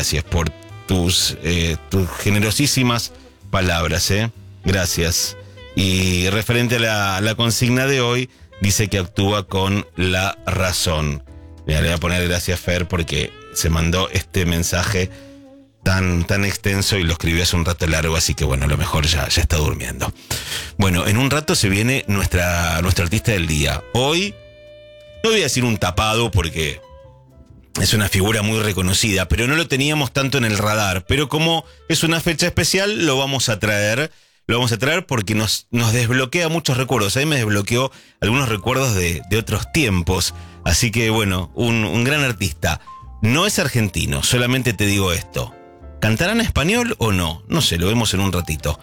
gracias por tus generosísimas palabras, Gracias. Y referente a la consigna de hoy, dice que actúa con la razón. Le voy a poner gracias, Fer, porque se mandó este mensaje tan extenso y lo escribió hace un rato largo, así que bueno, a lo mejor ya está durmiendo. Bueno, en un rato se viene nuestra artista del día. Hoy, no voy a decir un tapado porque es una figura muy reconocida, pero no lo teníamos tanto en el radar. Pero como es una fecha especial, lo vamos a traer porque nos desbloquea muchos recuerdos. A mí me desbloqueó algunos recuerdos de otros tiempos. Así que bueno, un gran artista. No es argentino, solamente te digo esto. ¿Cantará en español o no? No sé, lo vemos en un ratito.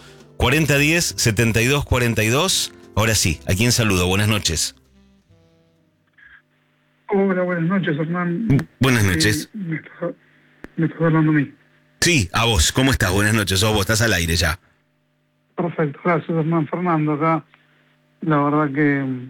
4010-7242. Ahora sí, ¿a quién saludo? Buenas noches. Hola, buenas noches, Hernán. Buenas noches. Me estás hablando a mí. Sí, a vos. ¿Cómo estás? Buenas noches. Vos estás al aire ya. Perfecto, gracias, Hernán. Fernando, acá. La verdad que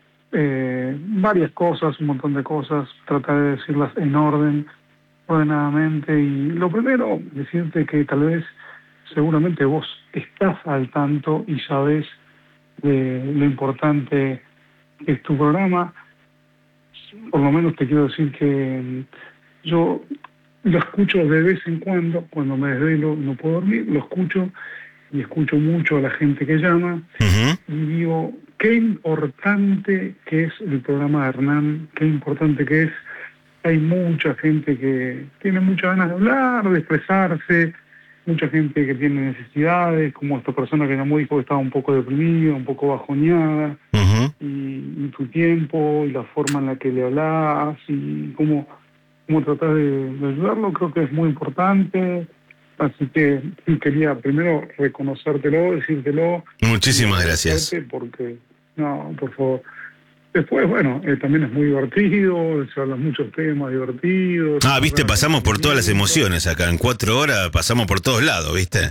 varias cosas, un montón de cosas, tratar de decirlas en orden, ordenadamente. Y lo primero, decirte que tal vez, seguramente vos estás al tanto y sabés de lo importante que es tu programa. Por lo menos te quiero decir que yo lo escucho de vez en cuando me desvelo, no puedo dormir, lo escucho y escucho mucho a la gente que llama. Uh-huh. Y digo, qué importante que es el programa de Hernán, qué importante que es. Hay mucha gente que tiene muchas ganas de hablar, de expresarse, mucha gente que tiene necesidades, como esta persona que llamó dijo que estaba un poco deprimida, un poco bajoneada. Uh-huh. Y tu tiempo y la forma en la que le hablas y cómo tratar de ayudarlo, creo que es muy importante. Así que quería primero reconocértelo, decírtelo. Muchísimas gracias. Porque, no, por favor. Después, bueno, también es muy divertido, se hablan muchos temas divertidos. Viste, pasamos por todas las emociones acá. En 4 horas pasamos por todos lados, ¿viste?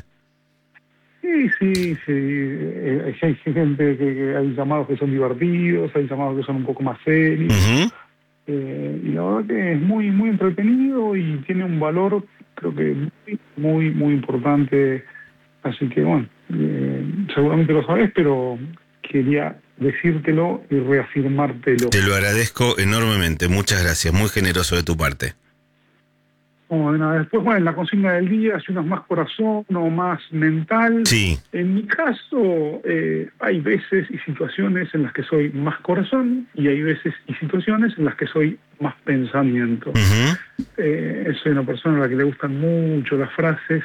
Sí. Hay gente que hay llamados que son divertidos, hay llamados que son un poco más serios. Uh-huh. Y la verdad que es muy entretenido y tiene un valor, creo que muy importante. Así que bueno, seguramente lo sabés, pero quería decírtelo y reafirmártelo. Te lo agradezco enormemente. Muchas gracias. Muy generoso de tu parte. Bueno, después, bueno, la consigna del día, si uno es más corazón o más mental. Sí. En mi caso, hay veces y situaciones en las que soy más corazón y hay veces y situaciones en las que soy más pensamiento. Uh-huh. Soy una persona a la que le gustan mucho las frases,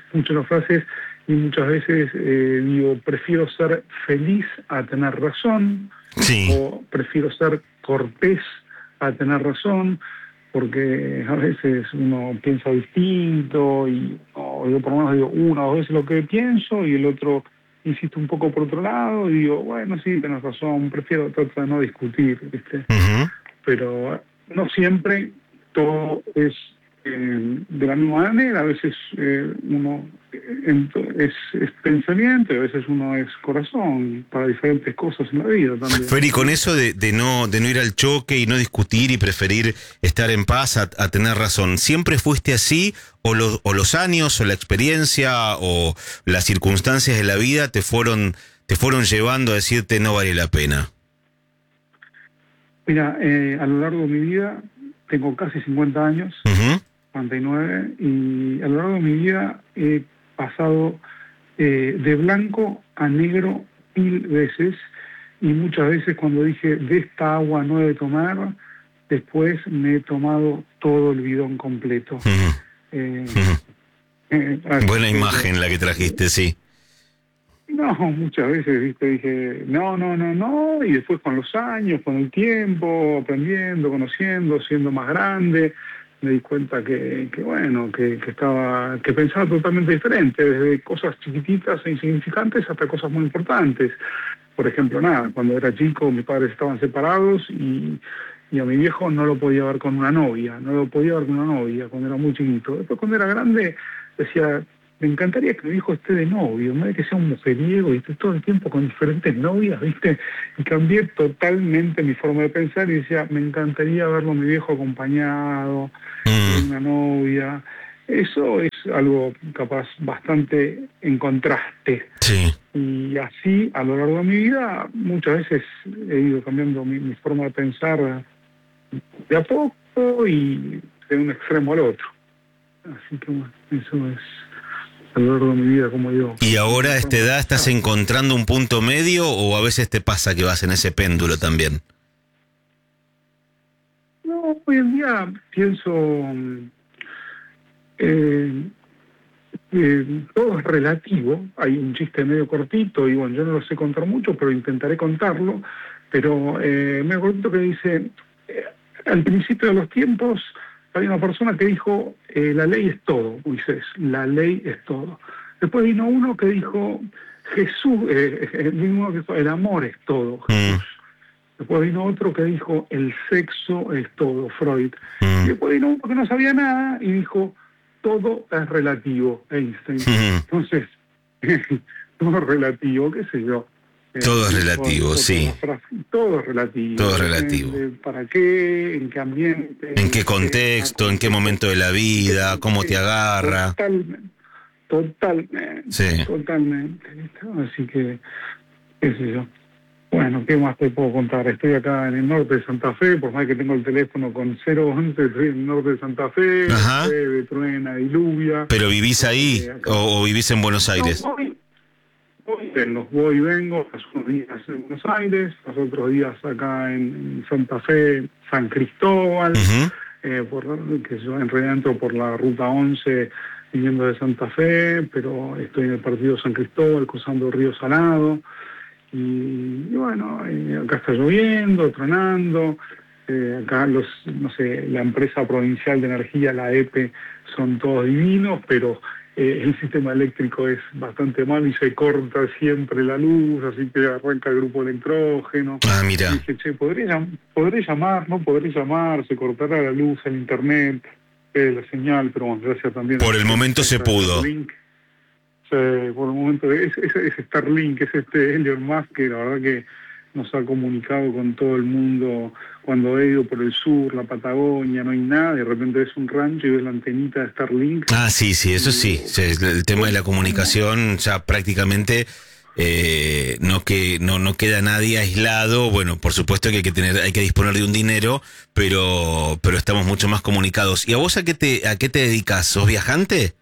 y muchas veces digo, prefiero ser feliz a tener razón. Sí. O prefiero ser cortés a tener razón. Porque a veces uno piensa distinto y yo por lo menos digo una o dos veces lo que pienso y el otro insiste un poco por otro lado y digo, bueno, sí, tenés razón, prefiero tratar de no discutir, ¿viste? Uh-huh. Pero no siempre todo es de la misma manera. A veces uno es pensamiento y a veces uno es corazón para diferentes cosas en la vida también. Fer, y con eso de no ir al choque y no discutir y preferir estar en paz a tener razón, ¿siempre fuiste así o los años o la experiencia o las circunstancias de la vida te fueron llevando a decirte no vale la pena? Mira, a lo largo de mi vida tengo casi 50 años. Uh-huh. 49, y a lo largo de mi vida he pasado de blanco a negro 1000 veces, y muchas veces cuando dije de esta agua no he de tomar, después me he tomado todo el bidón completo. Uh-huh. Buena imagen la que trajiste, sí. No, muchas veces, viste, dije, no, y después con los años, con el tiempo, aprendiendo, conociendo, siendo más grande, me di cuenta que pensaba totalmente diferente, desde cosas chiquititas e insignificantes hasta cosas muy importantes. Por ejemplo, cuando era chico mis padres estaban separados y a mi viejo no lo podía ver con una novia, cuando era muy chiquito. Después cuando era grande decía, me encantaría que mi hijo esté de novio, en vez de que sea un mujeriego y esté todo el tiempo con diferentes novias, ¿viste? Y cambié totalmente mi forma de pensar y decía, me encantaría verlo a mi viejo acompañado de una novia. eso es algo capaz bastante en contraste. Sí. Y así, a lo largo de mi vida, muchas veces he ido cambiando mi forma de pensar de a poco y de un extremo al otro. Así que bueno, eso es a lo largo de mi vida, como digo. ¿Y ahora a esta edad estás encontrando un punto medio o a veces te pasa que vas en ese péndulo también? No, hoy en día pienso... todo es relativo. Hay un chiste medio cortito y bueno, yo no lo sé contar mucho, pero intentaré contarlo. Pero medio cortito que dice, al principio de los tiempos hay una persona que dijo, la ley es todo, Moisés, la ley es todo. Después vino uno que dijo, Jesús, vino uno que dijo, el amor es todo, Jesús. Después vino otro que dijo, el sexo es todo, Freud. Y después vino uno que no sabía nada y dijo, todo es relativo, Einstein. Entonces, todo es relativo, qué sé yo. Todo es relativo, sí. Todo es relativo. Todo es relativo. ¿Para qué? ¿En qué ambiente? ¿En qué contexto? ¿En qué momento de la vida? ¿Cómo te agarra? Totalmente. Sí. Totalmente. Así que, qué sé yo. Bueno, ¿qué más te puedo contar? Estoy acá en el norte de Santa Fe, por más que tengo el teléfono con 011, estoy en el norte de Santa Fe, de truena, diluvia. ¿Pero vivís ahí o vivís en Buenos Aires? No, voy y vengo, paso unos días en Buenos Aires, paso otros días acá en Santa Fe, San Cristóbal, que yo en realidad entro por la ruta 11 viniendo de Santa Fe, pero estoy en el partido San Cristóbal, cruzando el río Salado. Y bueno, acá está lloviendo, tronando, acá la empresa provincial de energía, la EPE, son todos divinos, pero el sistema eléctrico es bastante malo y se corta siempre la luz, así que arranca el grupo electrógeno. Ah, mira. Y dije, che, ¿podré llamar? No podré llamar, se cortará la luz, el internet, la señal, pero bueno, gracias también. Por el momento se pudo. Por el momento es Starlink, es Elon Musk, que la verdad que nos ha comunicado con todo el mundo. Cuando he ido por el sur, la Patagonia, no hay nada, de repente ves un rancho y ves la antenita de Starlink. Ah, sí, eso sí. El tema de la comunicación ya prácticamente no queda nadie aislado. Bueno, por supuesto que hay que disponer de un dinero, pero estamos mucho más comunicados. ¿Y a vos a qué te dedicas? ¿Sos viajante?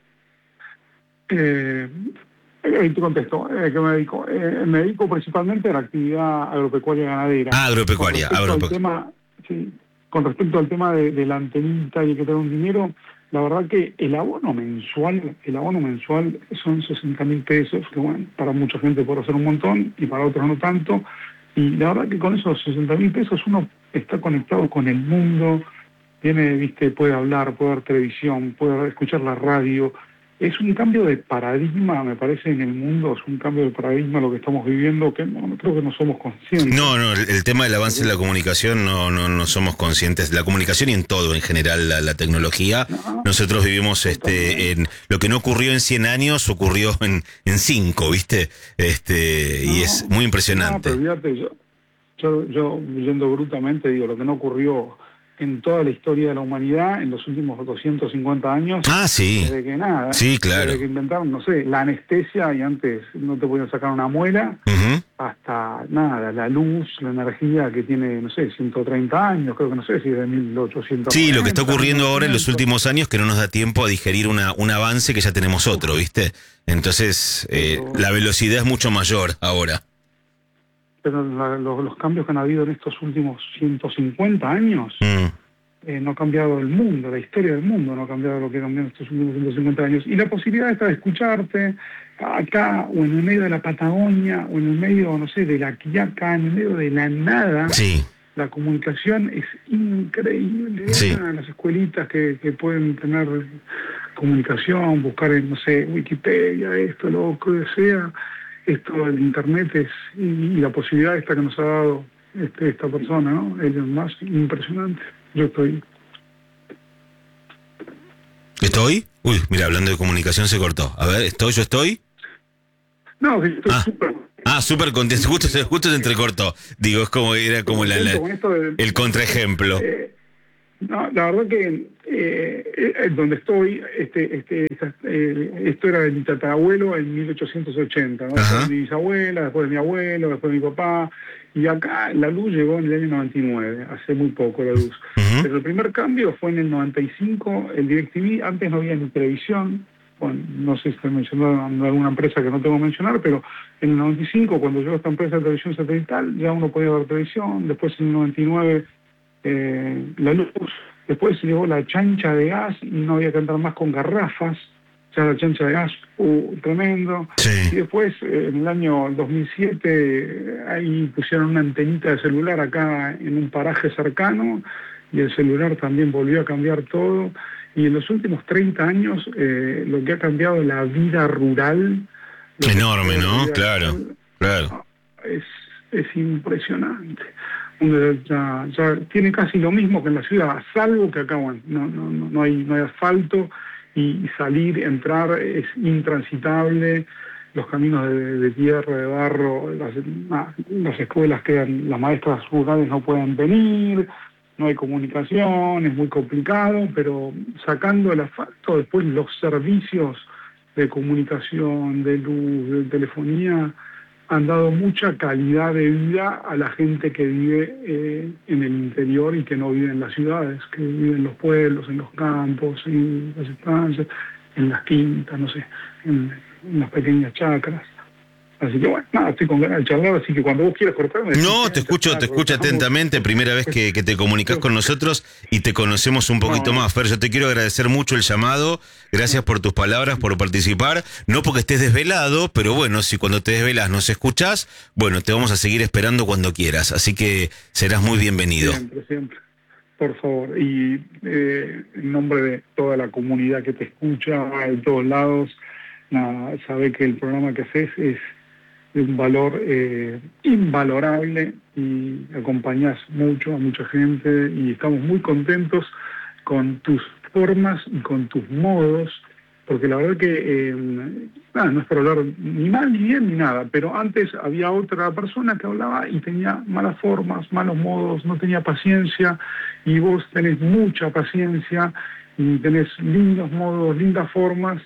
Ahí te contesto, ¿qué me dedico? Me dedico principalmente a la actividad agropecuaria y ganadera. Agropecuaria. Con respecto al tema de la antenita y que tener un dinero, la verdad que el abono mensual son 60.000 pesos, que bueno, para mucha gente puede ser un montón y para otros no tanto. Y la verdad que con esos 60.000 pesos uno está conectado con el mundo, puede hablar, puede ver televisión, puede escuchar la radio. Es un cambio de paradigma, me parece, en el mundo, es un cambio de paradigma lo que estamos viviendo, que creo que no somos conscientes. No, el tema del avance de la comunicación no somos conscientes. La comunicación y en todo, en general, la tecnología. Nosotros vivimos en lo que no ocurrió en 100 años, ocurrió en 5, ¿viste? Y es muy impresionante. Pero fíjate, yo yendo brutamente, digo, lo que no ocurrió en toda la historia de la humanidad en los últimos 250 años. Ah, sí. Desde que nada. Sí, claro. Desde que inventaron, no sé, la anestesia y antes no te podían sacar una muela, hasta nada, la luz, la energía que tiene, no sé, 130 años, creo que no sé si de 1800. Sí, lo que está ocurriendo ahora en los últimos años que no nos da tiempo a digerir un avance que ya tenemos otro, ¿viste? Entonces, la velocidad es mucho mayor ahora. Pero los cambios que han habido en estos últimos 150 años no ha cambiado el mundo, la historia del mundo no ha cambiado lo que cambió en estos últimos 150 años. Y la posibilidad esta de escucharte acá o en el medio de la Patagonia o en el medio, no sé, de la Quiaca, en el medio de la nada, sí. La comunicación es increíble. Sí. Las escuelitas que pueden tener comunicación, buscar en, no sé, Wikipedia, esto, lo que sea. Esto del internet y la posibilidad esta que nos ha dado esta persona, ¿no? Es más impresionante. Yo estoy. ¿Estoy? Uy, mira, hablando de comunicación se cortó. A ver, yo estoy? No, estoy súper. Súper contento. Justo se entrecortó. Digo, era como el contraejemplo. No, la verdad que donde estoy, esto era de mi tatarabuelo en 1880, ¿no? Después Ajá. de mi bisabuela, después de mi abuelo, después de mi papá, y acá la luz llegó en el año 99, hace muy poco la luz. Ujú. Pero el primer cambio fue en el 95, el DirecTV, antes no había ni televisión, bueno, no sé si estoy mencionando alguna empresa que no tengo que mencionar, pero en el 95, cuando llegó esta empresa de televisión satelital, ya uno podía ver televisión, después en el 99 la luz, después llegó la chancha de gas y no había que andar más con garrafas, ya la chancha de gas, tremendo, y Sí. después en el año 2007 ahí pusieron una antenita de celular acá en un paraje cercano y el celular también volvió a cambiar todo, y en los últimos 30 años lo que ha cambiado la vida rural, lo que Enorme, fue la ¿no? vida Claro, rural, claro. es, es impresionante. Uno ya tiene casi lo mismo que en la ciudad, salvo que acá bueno, no hay asfalto y salir, entrar es intransitable, los caminos de tierra, de barro, las escuelas quedan, las maestras rurales no pueden venir, no hay comunicación, es muy complicado, pero sacando el asfalto, después los servicios de comunicación, de luz, de telefonía, han dado mucha calidad de vida a la gente que vive en el interior y que no vive en las ciudades, que vive en los pueblos, en los campos, en las estancias, en las quintas, no sé, en las pequeñas chacras. Así que bueno, nada, estoy con ganas de charlar, así que cuando vos quieras cortarme, decís, No, te escucho cortamos. atentamente, primera vez que te comunicas con nosotros y te conocemos un poquito No, más. Fer, yo te quiero agradecer mucho el llamado, gracias por tus palabras, por participar, no porque estés desvelado, pero bueno, si cuando te desvelas nos escuchás, bueno, te vamos a seguir esperando cuando quieras, así que serás muy bienvenido. siempre, siempre. Por favor, y en nombre de toda la comunidad que te escucha de todos lados, nada, sabe que el programa que haces es de un valor invalorable y acompañás mucho a mucha gente y estamos muy contentos con tus formas y con tus modos, porque la verdad que, nada, no es para hablar ni mal ni bien ni nada, pero antes había otra persona que hablaba y tenía malas formas, malos modos, no tenía paciencia, y vos tenés mucha paciencia y tenés lindos modos, lindas formas,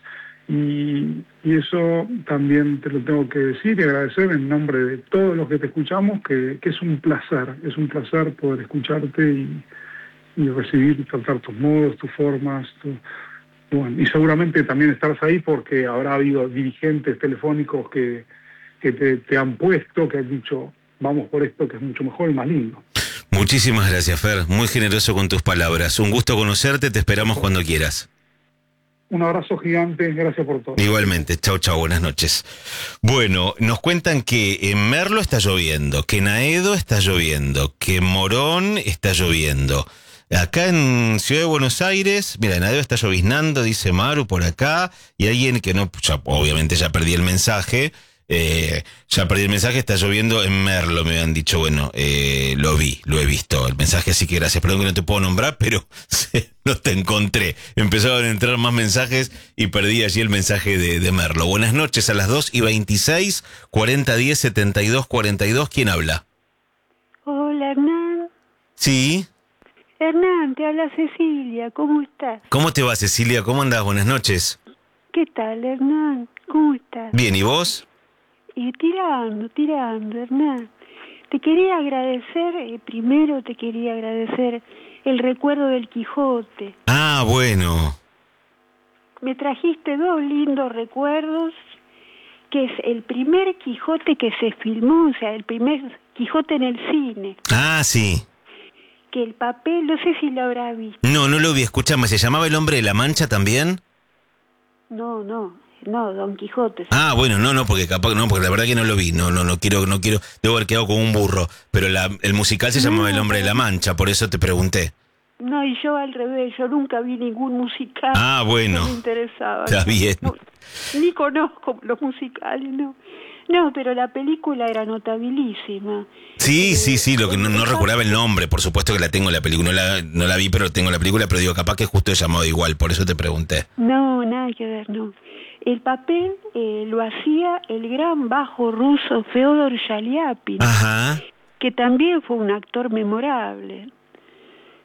y eso también te lo tengo que decir y agradecer en nombre de todos los que te escuchamos, que es un placer poder escucharte y recibir y tratar tus modos, tus formas, bueno, y seguramente también estarás ahí porque habrá habido dirigentes telefónicos que te han puesto, que han dicho, vamos por esto que es mucho mejor y más lindo. Muchísimas gracias, Fer, muy generoso con tus palabras. Un gusto conocerte, te esperamos cuando quieras. Un abrazo gigante, gracias por todo. Igualmente, chau, chau, buenas noches. Bueno, nos cuentan que en Merlo está lloviendo, que en Aedo está lloviendo, que en Morón está lloviendo. Acá en Ciudad de Buenos Aires, mira, en Aedo está lloviznando, dice Maru por acá, y alguien que no, obviamente ya perdí el mensaje, está lloviendo en Merlo, me habían dicho, bueno, lo he visto, el mensaje, así que gracias, perdón que no te puedo nombrar, pero no te encontré. Empezaron a entrar más mensajes y perdí allí el mensaje de Merlo. Buenas noches, a las 2:26, 4010 7242, ¿quién habla? Hola, Hernán. Sí. Hernán, te habla Cecilia, ¿cómo estás? ¿Cómo te va, Cecilia? ¿Cómo andás? Buenas noches. ¿Qué tal, Hernán? ¿Cómo estás? Bien, ¿y vos? Y tirando, Hernán. Te quería agradecer, primero te quería agradecer el recuerdo del Quijote. Ah, bueno. Me trajiste dos lindos recuerdos, que es el primer Quijote que se filmó, o sea, el primer Quijote en el cine. Ah, sí. Que el papel, no sé si lo habrá visto. No lo vi, escúchame, ¿se llamaba El Hombre de la Mancha también? No, Don Quijote. Ah, bueno, no, porque capaz no, porque la verdad que no lo vi, no quiero, debo haber quedado como un burro, pero el musical se llamaba El Hombre de la Mancha, por eso te pregunté. No, y yo al revés, yo nunca vi ningún musical. Ah, bueno. No me interesaba. Está bien. No, ni conozco los musicales, no. No, pero la película era notabilísima. Sí, lo que no recordaba el nombre, por supuesto que la tengo la película, no la vi, pero tengo la película, pero digo, capaz que justo he llamado igual, por eso te pregunté. No, nada que ver, no. El papel lo hacía el gran bajo ruso Feodor Shaliapin, Ajá. que también fue un actor memorable.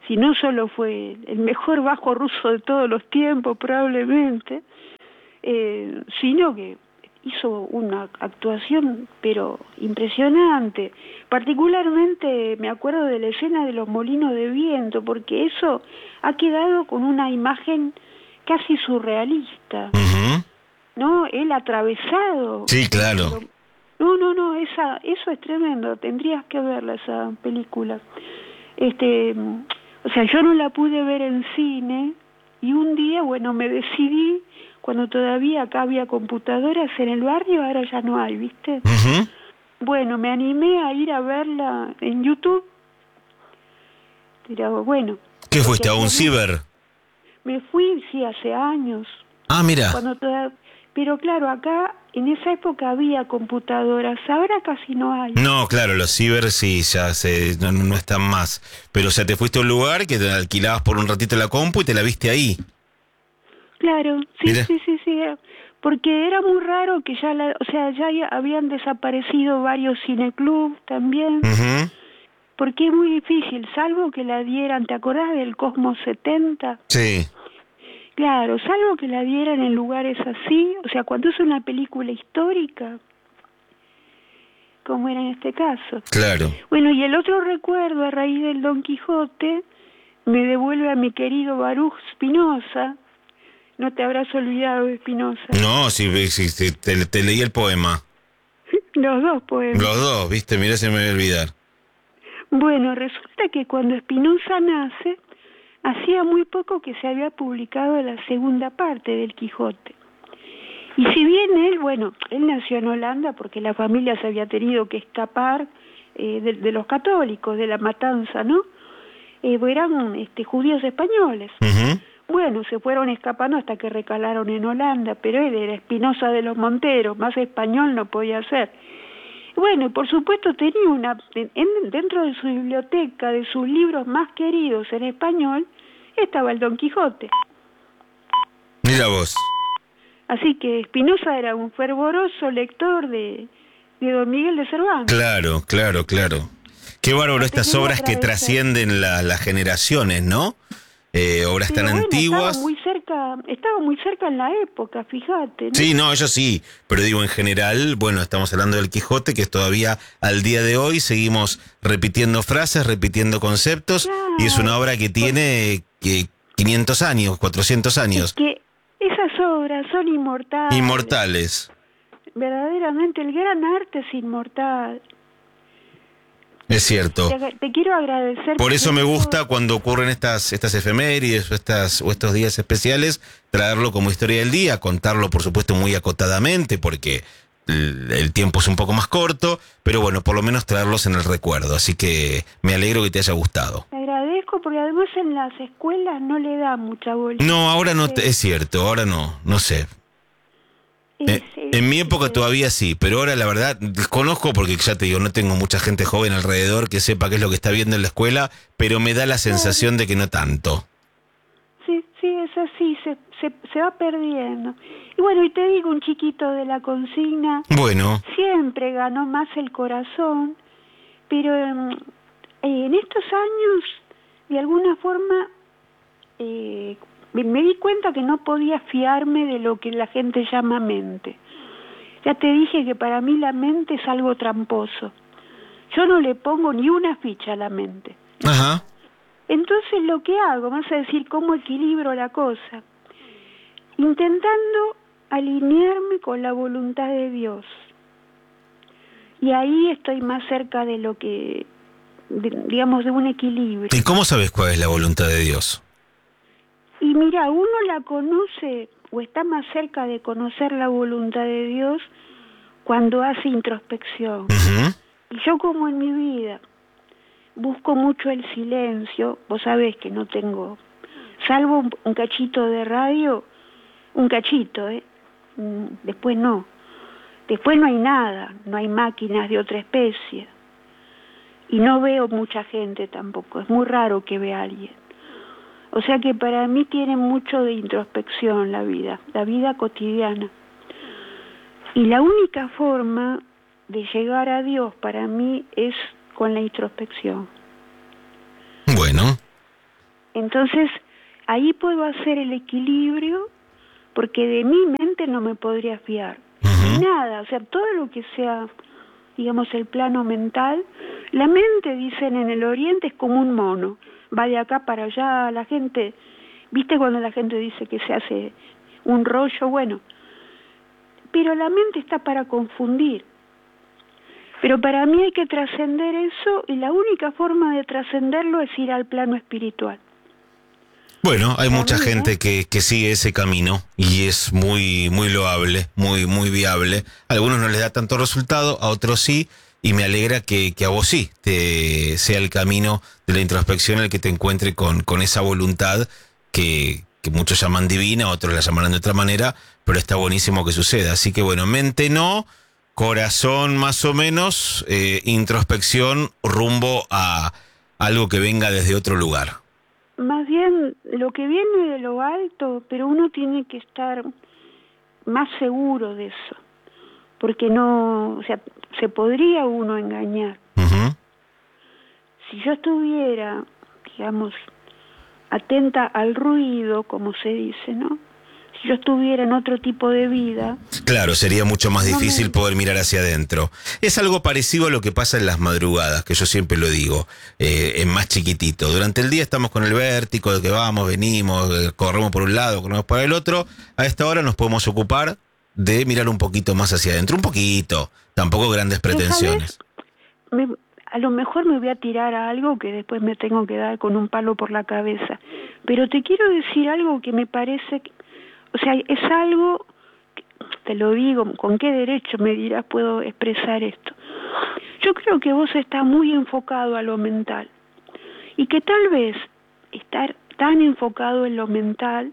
si no solo fue el mejor bajo ruso de todos los tiempos probablemente, sino que hizo una actuación pero impresionante. Particularmente me acuerdo de la escena de los molinos de viento, porque eso ha quedado con una imagen casi surrealista, ¿no? Él atravesado. Sí, claro. No, eso es tremendo, tendrías que verla esa película. O sea, yo no la pude ver en cine y un día, bueno, me decidí, cuando todavía acá había computadoras en el barrio, ahora ya no hay, ¿viste? Bueno, me animé a ir a verla en YouTube. Pero bueno. ¿Qué fuiste, a un ciber? Me fui, sí, hace años. Ah, mira. Pero claro, acá en esa época había computadoras, ahora casi no hay. No, claro, los ciber sí, ya no están más. Pero, o sea, te fuiste a un lugar que te alquilabas por un ratito la compu y te la viste ahí. Claro, sí, Mira. sí, porque era muy raro que ya habían desaparecido varios cineclubs también, porque es muy difícil, salvo que la dieran, ¿te acordás del Cosmos 70? Sí. Claro, salvo que la dieran en lugares así, o sea, cuando es una película histórica, como era en este caso. Claro. Bueno, y el otro recuerdo a raíz del Don Quijote me devuelve a mi querido Baruch Spinoza. ¿No te habrás olvidado de Spinoza? No, sí, te leí el poema. Los dos poemas. Los dos, viste, mirá, se me va a olvidar. Bueno, resulta que cuando Spinoza nace, hacía muy poco que se había publicado la segunda parte del Quijote. Y si bien él nació en Holanda porque la familia se había tenido que escapar de los católicos, de la matanza, ¿no? Eran judíos españoles. Bueno, se fueron escapando hasta que recalaron en Holanda, pero él era Spinoza de los Monteros, más español no podía ser. Bueno, por supuesto tenía dentro de su biblioteca, de sus libros más queridos en español, estaba el Don Quijote. Mira vos. Así que Spinoza era un fervoroso lector de Don Miguel de Cervantes. Claro. Qué bárbaro estas obras que trascienden las generaciones, ¿no? Obras tan antiguas. Estaba muy cerca en la época, fíjate, ¿no? Sí, no, eso sí, pero digo en general, bueno, estamos hablando del Quijote, que todavía al día de hoy seguimos repitiendo frases, repitiendo conceptos, claro, y es una obra que tiene 500 años, 400 años. Es que esas obras son inmortales. Inmortales. Verdaderamente, el gran arte es inmortal. Es cierto. Te quiero agradecer. Por eso me gusta cuando ocurren estas efemérides o estos días especiales, traerlo como historia del día, contarlo por supuesto muy acotadamente, porque el tiempo es un poco más corto, pero bueno, por lo menos traerlos en el recuerdo. Así que me alegro que te haya gustado. Te agradezco porque además en las escuelas no le da mucha bolsa. No, ahora no, es cierto, ahora no sé. En mi época todavía sí, pero ahora la verdad desconozco porque ya te digo, no tengo mucha gente joven alrededor que sepa qué es lo que está viendo en la escuela, pero me da la sensación de que no tanto. Sí, es así, se va perdiendo. Y bueno, y te digo, un chiquito de la consigna, bueno, siempre ganó más el corazón, pero en estos años, de alguna forma, me di cuenta que no podía fiarme de lo que la gente llama mente. Ya te dije que para mí la mente es algo tramposo. Yo no le pongo ni una ficha a la mente. Ajá. Entonces lo que hago, vas a decir, ¿cómo equilibro la cosa? Intentando alinearme con la voluntad de Dios. Y ahí estoy más cerca de lo que, digamos, de un equilibrio. ¿Y cómo sabes cuál es la voluntad de Dios? Y mira, uno la conoce o está más cerca de conocer la voluntad de Dios cuando hace introspección. Y yo, como en mi vida busco mucho el silencio, vos sabés que no tengo, salvo un cachito de radio, un cachito, después no hay nada, no hay máquinas de otra especie y no veo mucha gente tampoco, es muy raro que vea a alguien. O sea que para mí tiene mucho de introspección la vida cotidiana. Y la única forma de llegar a Dios para mí es con la introspección. Bueno, Entonces, ahí puedo hacer el equilibrio, porque de mi mente no me podría fiar. Nada, o sea, todo lo que sea, digamos, el plano mental. La mente, dicen en el Oriente, es como un mono. Va de acá para allá, la gente... ¿Viste cuando la gente dice que se hace un rollo? Bueno, pero la mente está para confundir. Pero para mí hay que trascender eso, y la única forma de trascenderlo es ir al plano espiritual. Bueno, hay mucha gente que sigue ese camino y es muy loable, muy viable. A algunos no les da tanto resultado, a otros sí, y me alegra que a vos sí te sea el camino de la introspección el que te encuentre con esa voluntad que muchos llaman divina, otros la llamarán de otra manera, pero está buenísimo que suceda. Así que bueno, mente no, corazón más o menos, introspección rumbo a algo que venga desde otro lugar. Más bien lo que viene de lo alto, pero uno tiene que estar más seguro de eso, porque no, o sea, se podría uno engañar. Si yo estuviera, digamos, atenta al ruido, como se dice, ¿no? Si yo estuviera en otro tipo de vida... Claro, sería mucho más difícil poder mirar hacia adentro. Es algo parecido a lo que pasa en las madrugadas, que yo siempre lo digo, en más chiquitito. Durante el día estamos con el vértigo de que vamos, venimos, corremos por un lado, corremos por el otro. A esta hora nos podemos ocupar de mirar un poquito más hacia adentro, un poquito, tampoco grandes pretensiones. A lo mejor me voy a tirar a algo que después me tengo que dar con un palo por la cabeza, pero te quiero decir algo que me parece... O sea, es algo, te lo digo, ¿con qué derecho me dirás puedo expresar esto? Yo creo que vos estás muy enfocado a lo mental, y que tal vez estar tan enfocado en lo mental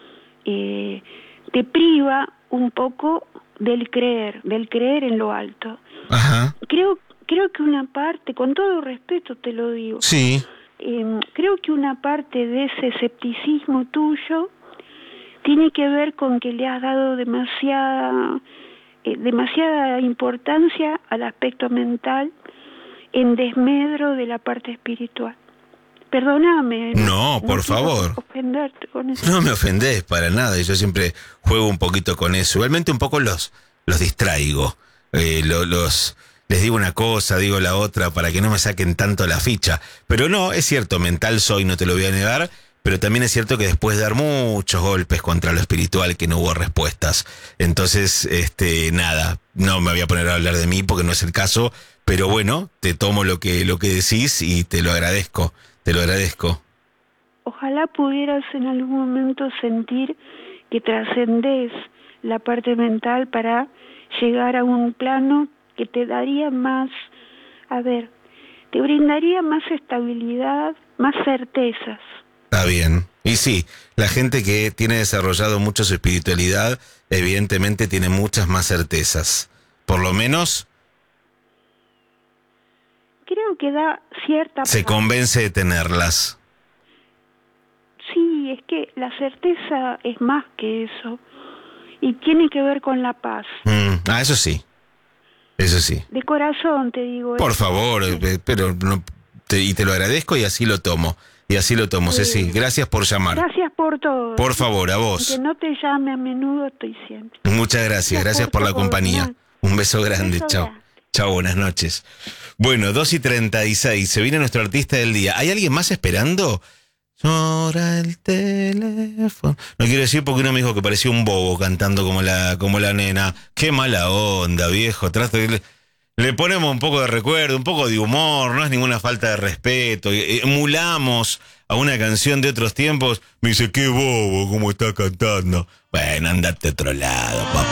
te priva un poco del creer en lo alto. Ajá. Creo que una parte, con todo respeto te lo digo, sí. Creo que una parte de ese escepticismo tuyo tiene que ver con que le has dado demasiada importancia al aspecto mental en desmedro de la parte espiritual. Perdóname. No, por favor. Ofenderte con eso. No me ofendés para nada, y yo siempre juego un poquito con eso. Igualmente un poco los distraigo. Les digo una cosa, digo la otra, para que no me saquen tanto la ficha. Pero no, es cierto, mental soy, no te lo voy a negar. Pero también es cierto que después de dar muchos golpes contra lo espiritual, que no hubo respuestas. Entonces, nada, no me voy a poner a hablar de mí porque no es el caso, pero bueno, te tomo lo que decís y te lo agradezco. Ojalá pudieras en algún momento sentir que trascendés la parte mental para llegar a un plano que te daría más, te brindaría más estabilidad, más certezas. Está bien. Y sí, la gente que tiene desarrollado mucho su espiritualidad, evidentemente tiene muchas más certezas. Por lo menos... creo que da cierta... se convence de tenerlas. Sí, es que la certeza es más que eso. Y tiene que ver con la paz. Eso sí. Eso sí. De corazón te digo. Por favor, pero no, y te lo agradezco y así lo tomo. Ceci. Gracias por llamar. Gracias por todo. Por favor, a vos. Que no te llame a menudo, estoy siempre. Muchas gracias. Gracias por la compañía. Un beso grande. Chao. Chao, buenas noches. Bueno, 2:36. Se viene nuestro artista del día. ¿Hay alguien más esperando? Llora el teléfono. No quiero decir porque uno me dijo que parecía un bobo cantando como la nena. Qué mala onda, viejo. Le ponemos un poco de recuerdo, un poco de humor, no es ninguna falta de respeto. Emulamos a una canción de otros tiempos. Me dice, qué bobo, cómo está cantando. Bueno, andate a otro lado, papá.